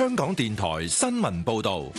香港電台新聞報道。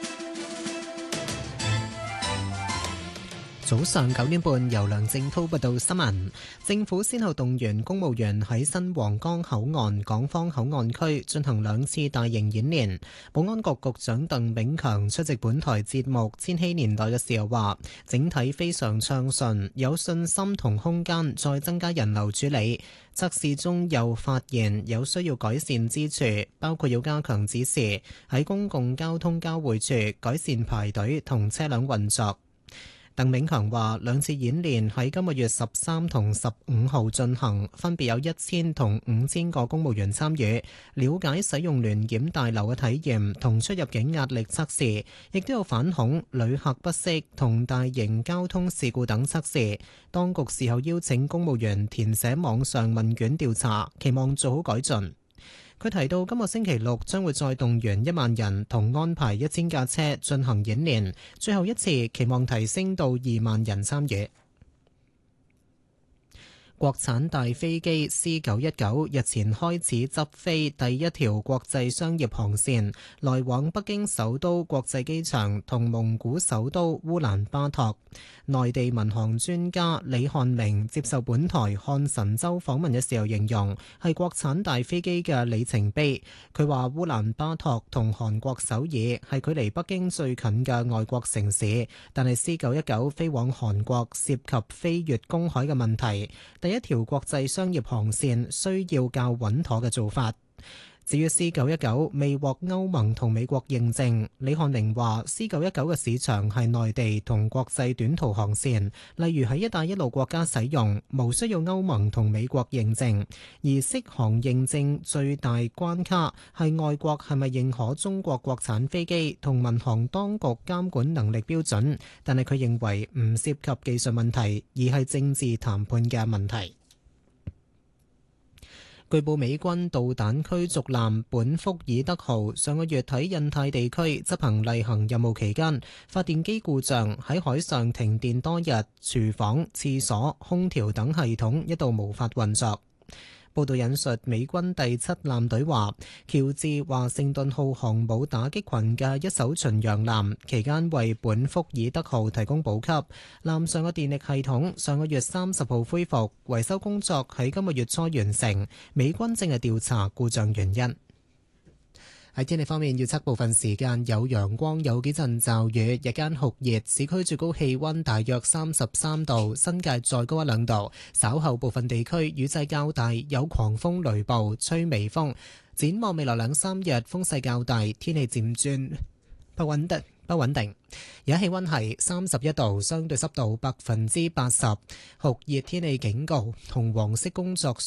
早上9點半，由梁正滔報道新聞。政府先後動員公務員喺新皇崗口岸、港方口岸區進行2次大型演練。保安局局長鄧炳強出席本台節目《千禧年代》嘅時候話，整體非常暢順，有信心同空間再增加人流處理。測試中又發現有需要改善之處，包括要加強指示，喺公共交通交匯處改善排隊同車輛運作。鄧炳強話，2次演練喺今個月13同15號進行，分別有1000同5000個公務員參與，了解使用聯檢大樓嘅體驗同出入境壓力測試，亦都有反恐、旅客不適同大型交通事故等測試。當局事後邀請公務員填寫網上問卷調查，期望做好改進。佢提到，今個星期六將會再動員1萬人同安排1000架車進行演練，最後一次期望提升到2萬人參與。國產大飛機 C919 日前開始執飛第一條國際商業航線，來往北京首都國際機場同蒙古首都烏蘭巴托。內地民航專家李漢明接受本台漢神州訪問嘅時候形容，係國產大飛機嘅里程碑。佢話烏蘭巴托同韓國首爾係距離北京最近嘅外國城市，但係 C919 飛往韓國涉及飛越公海嘅問題，第一條國際商業航線需要較穩妥嘅做法。至於 C919 未獲歐盟同美國認證，李漢明話 C919 嘅市場係內地同國際短途航線，例如喺一帶一路國家使用，無需要歐盟同美國認證。而適航認證最大關卡係外國係咪認可中國國產飛機同民航當局監管能力標準，但係佢認為唔涉及技術問題，而係政治談判嘅問題。據報美軍導彈驅逐艦本福爾德號上個月喺印太地區執行例行任務期間，發電機故障喺海上停電多日，廚房、廁所、空調等系統一度無法運作。報道引述美軍第7艦隊話，喬治華盛頓號航母打擊群嘅一艘巡洋艦期間為本福爾德號提供補給，艦上嘅電力系統上個月30號恢復，維修工作喺今個月初完成，美軍正係調查故障原因。喺天氣方面，預測部分時間有陽光，有幾陣驟雨，日間酷熱，市區最高氣溫大約33度，新界再高1-2度。稍後部分地區雨勢較大，有狂風雷暴，吹微風。展望未來2-3日風勢較大，天氣漸轉不穩定。而家氣溫係31度，相對濕度80%，酷熱天氣警告同黃色工作